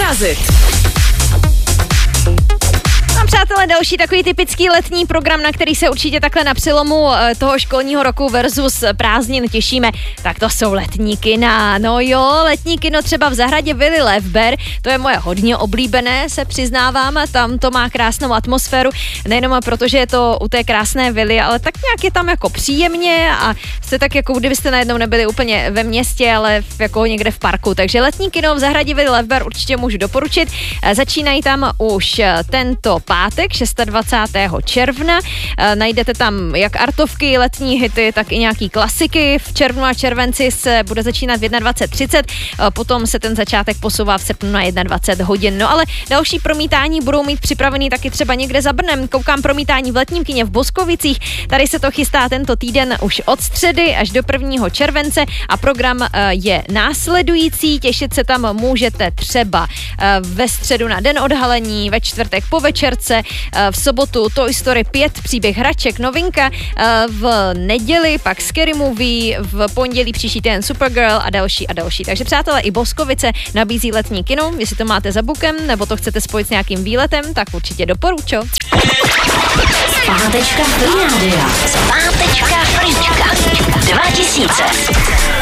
urazit. Přátelé, další takový typický letní program, na který se určitě takhle na přelomu toho školního roku versus prázdnin těšíme, tak to jsou letní kina. No jo, letní kino třeba v zahradě Vily Levber, to je moje hodně oblíbené, se přiznávám, tam to má krásnou atmosféru, nejenom protože je to u té krásné vily, ale tak nějak je tam jako příjemně a jste tak jako kdybyste najednou nebyli úplně ve městě, ale jako někde v parku. Takže letní kino v zahradě Vily Levber určitě můžu doporučit. Začínají tam už tento pátek, 26. června. Najdete tam jak artovky, letní hity, tak i nějaký klasiky. V červnu a červenci se bude začínat v 21:30, potom se ten začátek posouvá v srpnu na 21 hodin. No ale další promítání budou mít připravený taky třeba někde za Brnem. Koukám promítání v letním kině v Boskovicích. Tady se to chystá tento týden už od středy až do 1. července a program je následující. Těšit se tam můžete třeba ve středu na den odhalení, ve čtvrtek po večerce, v sobotu Toy Story 5, příběh hraček, novinka, v neděli pak Scary Movie, v pondělí příští týden Supergirl a další a další. Takže přátelé, i Boskovice nabízí letní kino, jestli to máte za bukem, nebo to chcete spojit s nějakým výletem, tak určitě doporučuji. Zpátečka Free Rádia. Zpátečka Frýčka 2000.